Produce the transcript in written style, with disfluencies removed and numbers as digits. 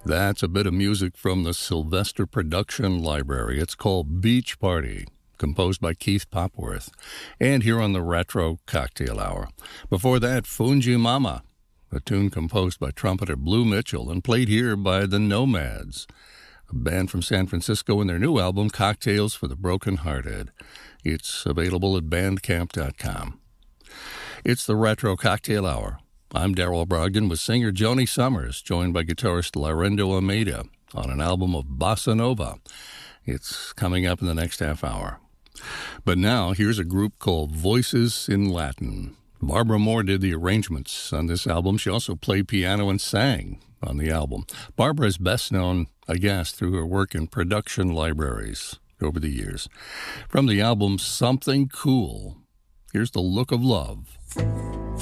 That's a bit of music from the Sylvester Production Library. It's called Beach Party, composed by Keith Popworth, and here on the Retro Cocktail Hour. Before that, Fungi Mama, a tune composed by trumpeter Blue Mitchell and played here by the Nomads, a band from San Francisco, and their new album, Cocktails for the Brokenhearted. It's available at bandcamp.com. It's the Retro Cocktail Hour. I'm Darrell Brogdon with singer Joni Summers, joined by guitarist Laurindo Almeida on an album of Bossa Nova. It's coming up in the next half hour. But now, here's a group called Voices in Latin. Barbara Moore did the arrangements on this album. She also played piano and sang on the album. Barbara is best known, I guess, through her work in production libraries over the years. From the album Something Cool, here's The Look of Love.